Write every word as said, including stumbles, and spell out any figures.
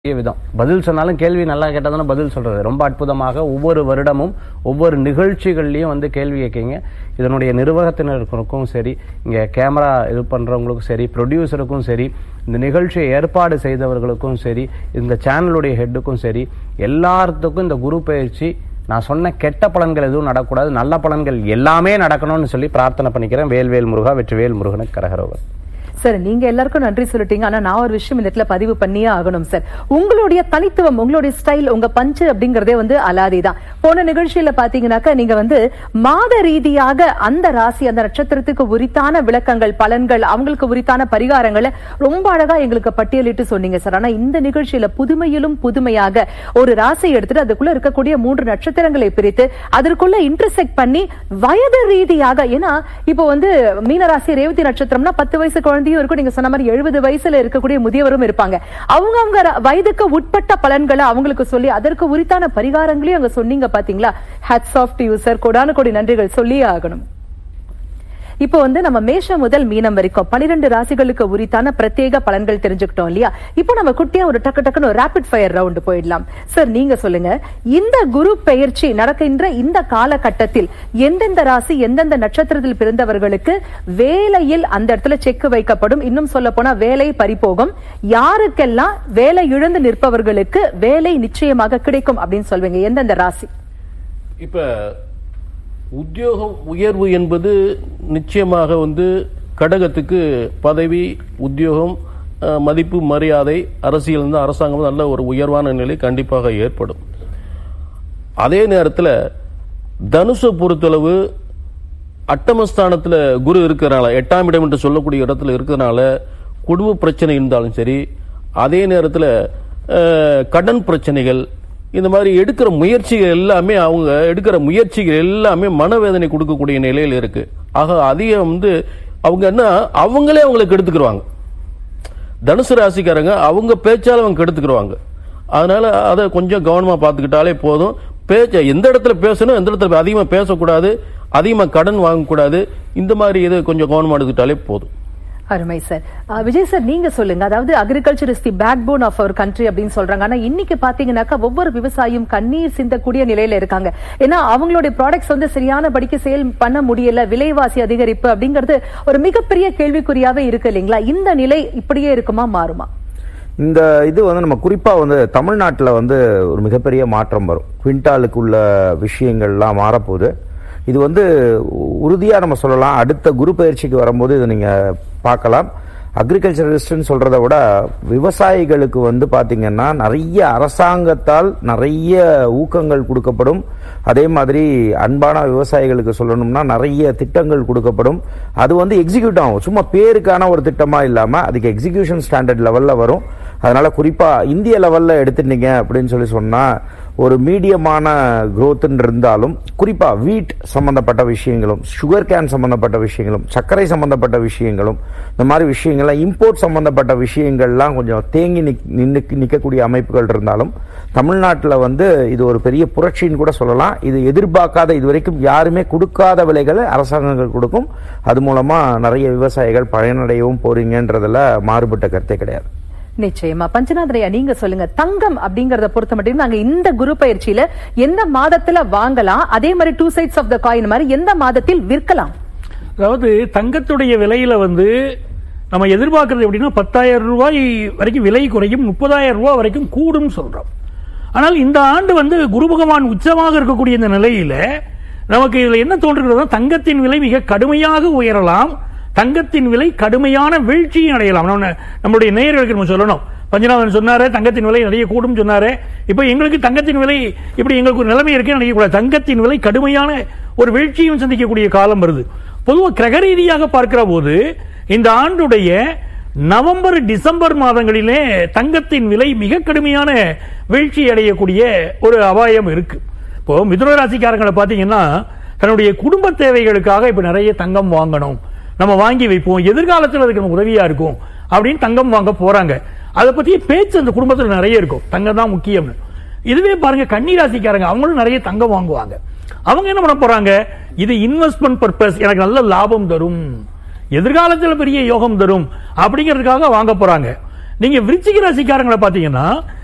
விதம் பதில் சொன்னாலும் கேள்வி நல்லா கேட்டதான பதில் சொல்றது ரொம்ப அற்புதமாக ஒவ்வொரு வருடமும் ஒவ்வொரு நிகழ்ச்சிகள்லயும் வந்து கேள்வி கேட்கீங்க. இதனுடைய நிர்வாகத்தினருக்கும் சரி, இங்க கேமரா இது பண்றவங்களுக்கும் சரி, ப்ரொடியூசருக்கும் சரி, இந்த நிகழ்ச்சியை ஏற்பாடு செய்தவர்களுக்கும் சரி, இந்த சேனலுடைய ஹெட்டுக்கும் சரி, எல்லாத்துக்கும் இந்த குரு பயிற்சி நான் சொன்ன கெட்ட பலன்கள் எதுவும் நடக்கூடாது, நல்ல பலன்கள் எல்லாமே நடக்கணும்னு சொல்லி பிரார்த்தனை பண்ணிக்கிறேன். வேல்வேல் முருகா, வெற்றிவேல் முருகனுக்கு கரகரோகர். சார், நீங்க எல்லாருக்கும் நன்றி சொல்லிட்டீங்க. ஆனா நான் ஒரு விஷயம் இந்த இடத்துல பதிவு பண்ணியே ஆகணும் சார். உங்களுடைய தனித்துவம், உங்களுடைய ஸ்டைல், உங்க பஞ்சு அப்படிங்கறதே வந்து அலாதிதான். போன நிகழ்ச்சியில பாத்தீங்கன்னாக்க நீங்க வந்து மாத ரீதியாக அந்த ராசி அந்த நட்சத்திரத்துக்கு உரித்தான விளக்கங்கள், பலன்கள், அவங்களுக்கு உரித்தான பரிகாரங்களை ரொம்ப அழகா எங்களுக்கு பட்டியலிட்டு சொன்னீங்க சார். ஆனா இந்த நிகழ்ச்சியில புதுமையிலும் புதுமையாக ஒரு ராசியை எடுத்துட்டு அதுக்குள்ள இருக்கக்கூடிய மூன்று நட்சத்திரங்களை பிரித்து அதற்குள்ள இன்டர்செக்ட் பண்ணி வயது ரீதியாக, ஏன்னா இப்போ வந்து மீனராசி ரேவதி நட்சத்திரம்னா பத்து வயசு குழந்தை இருக்கும், நீங்க சொன்ன மாதிரி எழுபது வயசுல இருக்கக்கூடிய முதியவரும் இருப்பாங்க. அவங்க அவங்க வயதுக்கு உட்பட்ட பலன்களை அவங்களுக்கு சொல்லி அதற்கு உரித்தான பரிகாரங்களையும் அங்க சொன்னீங்க பாத்தீங்களா. Hats off to you sir. கோடான கோடி நன்றிகள் சொல்லியே ஆகணும். இப்போ வந்து நம்ம மேஷம் முதல் மீனம் வரைக்கும் பனிரெண்டு ராசிகளுக்கு உரித்தான பிரத்யேக பலன்கள் தெரிஞ்சுக்கிட்டோம் இல்லையா. இப்போ நம்ம குட்டியா ஒரு டக்கு டக்குன்னு ஒரு ரேபிட் ஃபயர் ரவுண்ட் போயிடலாம். சார், நீங்க சொல்லுங்க, இந்த குரு பெயர்ச்சி நடக்கின்ற இந்த காலகட்டத்தில் எந்தெந்த ராசி எந்தெந்த நட்சத்திரத்தில் பிறந்தவர்களுக்கு வேலையில் அந்த இடத்துல செக் வைக்கப்படும், இன்னும் சொல்ல போனா வேலை பறிபோகும், யாருக்கெல்லாம் வேலை இழந்து நிற்பவர்களுக்கு வேலை நிச்சயமாக கிடைக்கும் அப்படின்னு சொல்வீங்க? எந்தெந்த ராசி? இப்ப உத்தியோகம் உயர்வு என்பது நிச்சயமாக வந்து கடகத்துக்கு பதவி, உத்தியோகம், மதிப்பு, மரியாதை, அரசியல் இருந்து அரசாங்கம் நல்ல ஒரு உயர்வான நிலை கண்டிப்பாக ஏற்படும். அதே நேரத்தில் தனுசை பொறுத்தளவு அட்டமஸ்தானத்தில் குரு இருக்கிறனால, எட்டாம் இடம் என்று சொல்லக்கூடிய இடத்துல இருக்கிறனால குடும்ப பிரச்சனை இருந்தாலும் சரி, அதே நேரத்தில் கடன் பிரச்சனைகள், இந்த மாதிரி எடுக்கிற முயற்சிகள் எல்லாமே அவங்க எடுக்கிற முயற்சிகள் எல்லாமே மனவேதனை கொடுக்கக்கூடிய நிலையில் இருக்கு. ஆக அதிகம் வந்து அவங்க என்ன அவங்களே அவங்களுக்கு எடுத்துக்கிடுவாங்க. தனுசு ராசிக்காரங்க அவங்க பேச்சால அவங்க எடுத்துக்கிடுவாங்க. அதனால அதை கொஞ்சம் கவனமா பார்த்துக்கிட்டாலே போதும். பேச்ச எந்த இடத்துல பேசணும், எந்த இடத்துல அதிகமா பேசக்கூடாது, அதிகமா கடன் வாங்கக்கூடாது, இந்த மாதிரி இதை கொஞ்சம் கவனமா எடுத்துக்கிட்டாலே போதும். அருமை சார். விஜய் சார், நீங்க சொல்லுங்க. அதாவது agriculture is the back phone of our country அப்படின்னு சொல்றாங்க. ஆனா இன்னைக்கு பாத்தீங்கன்னாக்கா ஒவ்வொரு விவசாயியும் கண்ணீர் சிந்தக்கூடிய நிலையில இருக்காங்க. ஏன்னா அவங்களுடைய ப்ராடக்ட்ஸ் வந்து சரியான படிக்க சேல் பண்ண முடியல, விலைவாசி அதிகரிப்பு அப்படிங்கிறது ஒரு மிகப்பெரிய கேள்விக்குறியாவே இருக்கு இல்லைங்களா? இந்த நிலை இப்படியே இருக்குமா, மாறுமா? இந்த இது வந்து நம்ம குறிப்பா வந்து தமிழ்நாட்டில் வந்து ஒரு மிகப்பெரிய மாற்றம் வரும். குவிண்டாலுக்கு உள்ள விஷயங்கள்லாம் மாறப்போகுது. இது வந்து உறுதியா நம்ம சொல்லலாம். அடுத்த குரு பயிற்சிக்கு வரும்போது இதை நீங்க பார்க்கலாம். அக்ரிகல்ச்சரிஸ்ட்னு சொல்றதை விட விவசாயிகளுக்கு வந்து பாத்தீங்கன்னா நிறைய அரசாங்கத்தால் நிறைய ஊக்கங்கள் கொடுக்கப்படும். அதே மாதிரி அன்பான விவசாயிகளுக்கு சொல்லணும்னா நிறைய திட்டங்கள் கொடுக்கப்படும். அது வந்து எக்ஸிக்யூட் ஆகும். சும்மா பேருக்கான ஒரு திட்டமா இல்லாம அதுக்கு எக்ஸிகியூஷன் ஸ்டாண்டர்ட் லெவல்ல வரும். அதனால குறிப்பா இந்திய லெவல்ல எடுத்துட்டீங்க அப்படின்னு சொல்லி சொன்னா ஒரு மீடியமான குரோத்ன்னு இருந்தாலும் குறிப்பா வீட் சம்பந்தப்பட்ட விஷயங்களும், சுகர் கேன் சம்பந்தப்பட்ட விஷயங்களும், சர்க்கரை சம்பந்தப்பட்ட விஷயங்களும், இந்த மாதிரி விஷயங்கள்லாம் இம்போர்ட் சம்பந்தப்பட்ட விஷயங்கள்லாம் கொஞ்சம் தேங்கி நின்று நிற்கக்கூடிய அமைப்புகள் இருந்தாலும் தமிழ்நாட்டில் வந்து இது ஒரு பெரிய புரட்சின்னு கூட சொல்லலாம். இது எதிர்பார்க்காத, இதுவரைக்கும் யாருமே கொடுக்காத விலைகளை அரசாங்கங்கள் கொடுக்கும். அது மூலமா நிறைய விவசாயிகள் பயனடையவும் போறீங்கன்றதுல மாறுபட்ட கருத்தே கிடையாது. நிச்சயமா. பஞ்சநாதரையா, நீங்க சொல்லுங்க. தங்கம் அப்படிங்கறத பொறுத்த மட்டும் நாங்க இந்த குரு பயிற்சியில எந்த மாதத்துல வாங்கலாம், அதே மாதிரி two sides of the coin மாதிரி எந்த மாதத்தில் விற்கலாம்? அதாவது தங்கத்துடைய விலையில வந்து நம்ம எதிர்பார்க்கறது எப்படின்னா பத்தாயிரம் ரூபாய் வரைக்கும் விலை குறையும், முப்பதாயிரம் ரூபாய் வரைக்கும் கூடும் சொல்றோம். ஆனால் இந்த ஆண்டு வந்து குரு பகவான் உச்சமாக இருக்கக்கூடிய இந்த நிலையில நமக்கு இதுல என்ன தோன்றுகிறதா, தங்கத்தின் விலை மிக கடுமையாக உயரலாம், தங்கத்தின் விலை கடுமையான வீழ்ச்சியை அடையலாம். நம்மளுடைய நேயர்களுக்கு நம்ம சொல்லணும். பஞ்சநாதன் சொன்னாரு தங்கத்தின் விலை நிறைய கூடும் சொன்னாரு. இப்ப எங்களுக்கு தங்கத்தின் விலை இப்படி எங்களுக்கு ஒரு நிலைமை இருக்கு நினைக்கக்கூடாது. தங்கத்தின் விலை கடுமையான ஒரு வீழ்ச்சியும் சந்திக்கக்கூடிய காலம் வருது. பொதுவாக கிரக ரீதியாக பார்க்கிற போது இந்த ஆண்டுடைய நவம்பர் டிசம்பர் மாதங்களிலே தங்கத்தின் விலை மிக கடுமையான வீழ்ச்சி அடையக்கூடிய ஒரு அபாயம் இருக்கு. இப்போ மிதுன ராசிக்காரங்களை பாத்தீங்கன்னா தன்னுடைய குடும்ப தேவைகளுக்காக இப்ப நிறைய தங்கம் வாங்கணும், நம்ம வாங்கி வைப்போம், எதிர்காலத்தில் அதுக்கு நம்ம உதவியா இருக்கும் அப்படின்னு தங்கம் வாங்க போறாங்க. அதை பத்தி பேச்சு அந்த குடும்பத்தில் நிறைய இருக்கும், தங்கம் தான் முக்கியம்னு. இதுவே பாருங்க கன்னிராசிக்காரங்க, அவங்களும் நிறைய தங்கம் வாங்குவாங்க. அவங்க என்ன பண்ண போறாங்க, இது இன்வெஸ்ட்மெண்ட் பர்பஸ், எனக்கு நல்ல லாபம் தரும், எதிர்காலத்தில் பெரிய யோகம் தரும் அப்படிங்கிறதுக்காக வாங்க போறாங்க. நீங்க விருச்சிக ராசிக்காரங்களை பாத்தீங்கன்னா